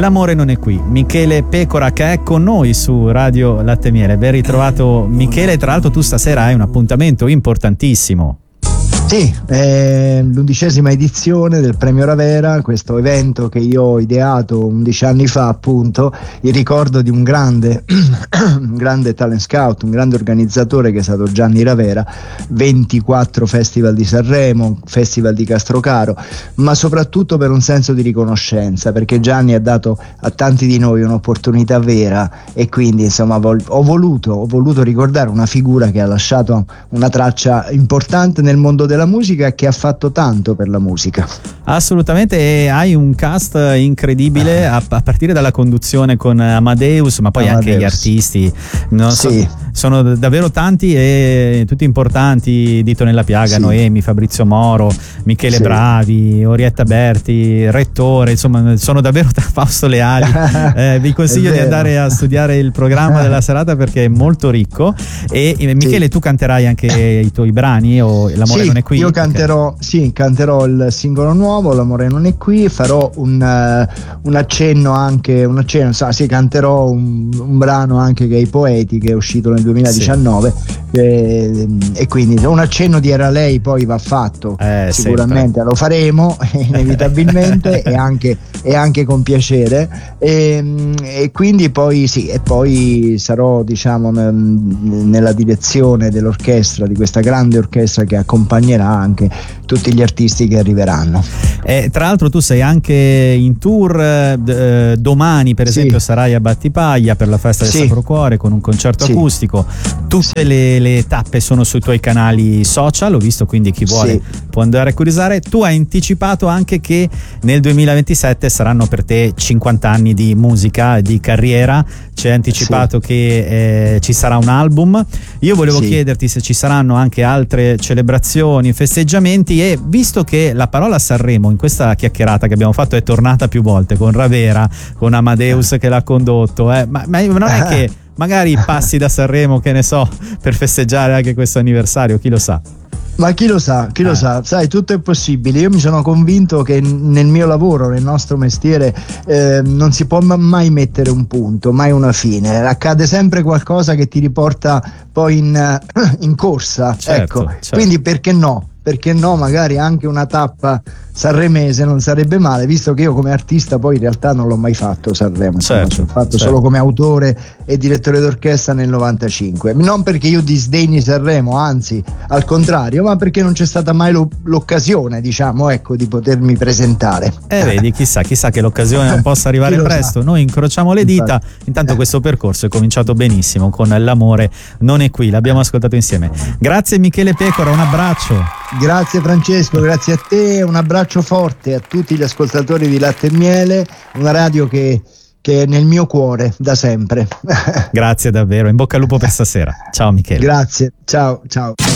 L'amore non è qui. Michele Pecora, che è con noi su Radio Latte e Miele. Ben ritrovato Michele, tra l'altro tu stasera hai un appuntamento importantissimo. Sì, è l'11ª edizione del Premio Ravera, questo evento che io ho ideato 11 anni fa, appunto, in ricordo di un grande talent scout, un grande organizzatore che è stato Gianni Ravera, 24 festival di Sanremo, festival di Castrocaro, ma soprattutto per un senso di riconoscenza, perché Gianni ha dato a tanti di noi un'opportunità vera e quindi insomma ho voluto ricordare una figura che ha lasciato una traccia importante nel mondo della musica e che ha fatto tanto per la musica. Assolutamente, e hai un cast incredibile a partire dalla conduzione con Amadeus, ma poi anche gli artisti, sono davvero tanti e tutti importanti. Dito nella piaga, Noemi, Fabrizio Moro, Michele Bravi, Orietta Berti, Rettore, insomma sono davvero Fausto Leali. Vi consiglio di andare a studiare il programma della serata perché è molto ricco. E Michele, tu canterai anche i tuoi brani o L'amore non è qui? Io canterò il singolo nuovo, L'amore non è qui, farò un accenno, canterò un brano anche che è I Poeti, che è uscito nel 2019, e quindi un accenno di Era lei poi va fatto, sicuramente lo faremo inevitabilmente e anche con piacere, e quindi poi sarò, diciamo, nella direzione dell'orchestra, di questa grande orchestra che accompagnerà anche tutti gli artisti che arriveranno. Tra l'altro tu sei anche in tour, domani per esempio sarai a Battipaglia per la festa del Sacro Cuore con un concerto acustico. Tutte le tappe sono sui tuoi canali social, ho visto, quindi chi vuole può andare a curiosare. Tu hai anticipato anche che nel 2027 saranno per te 50 anni di musica, di carriera. C'è anticipato che ci sarà un album. Io volevo chiederti se ci saranno anche altre celebrazioni, festeggiamenti, e visto che la parola Sanremo in questa chiacchierata che abbiamo fatto è tornata più volte con Ravera, con Amadeus che l'ha condotto, ma non è che magari passi da Sanremo, che ne so, per festeggiare anche questo anniversario, chi lo sa? Ma chi lo sa, sai, tutto è possibile. Io mi sono convinto che nel mio lavoro, nel nostro mestiere, non si può mai mettere un punto, mai una fine. Accade sempre qualcosa che ti riporta poi in corsa, ecco. Quindi perché no? Perché no, magari anche una tappa sanremese non sarebbe male, visto che io come artista poi in realtà non l'ho mai fatto Sanremo, l'ho fatto solo come autore e direttore d'orchestra nel 95, non perché io disdegni Sanremo, anzi al contrario, ma perché non c'è stata mai l'occasione, diciamo, ecco, di potermi presentare. Vedi, chissà che l'occasione non possa arrivare presto. Noi incrociamo le dita. Intanto questo percorso è cominciato benissimo con L'amore non è qui, l'abbiamo ascoltato insieme. Grazie Michele Pecora, un abbraccio. Grazie Francesco, grazie a te, un abbraccio forte a tutti gli ascoltatori di Latte e Miele, una radio che è nel mio cuore da sempre. Grazie davvero, in bocca al lupo per stasera. Ciao Michele. Grazie, ciao.